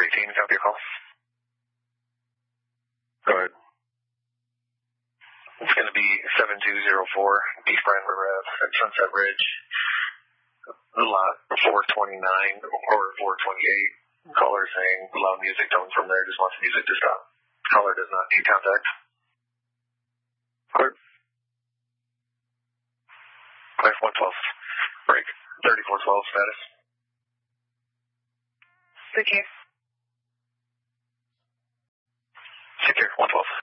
418, copy your call. Go ahead. It's going to be 7204 Beef Brand Rev at Sunset Ridge. Lot 429 or 428. Caller saying loud music tone from there, just wants music to stop. Caller does not need contact. Clear. Clear 112. Break 3412 status. Secure. Secure 112.